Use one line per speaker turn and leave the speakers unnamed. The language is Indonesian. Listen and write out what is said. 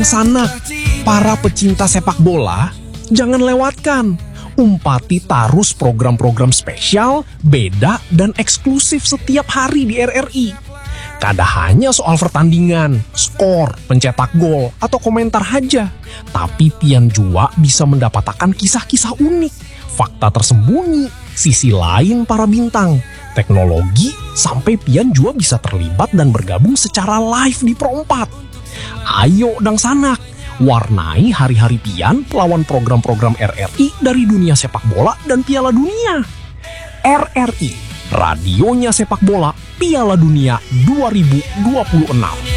Sanak, para pecinta sepak bola, jangan lewatkan. Umpati Tarus program-program spesial, beda, dan eksklusif setiap hari di RRI. Kada hanya soal pertandingan, skor, pencetak gol, atau komentar aja. Tapi pian juga bisa mendapatkan kisah-kisah unik, fakta tersembunyi, sisi lain para bintang, teknologi, sampai pian juga bisa terlibat dan bergabung secara live di Pro 4. Ayo dang Sanak, warnai hari-hari pian lawan program-program RRI dari dunia sepak bola dan Piala Dunia. RRI, radionya sepak bola Piala Dunia 2026.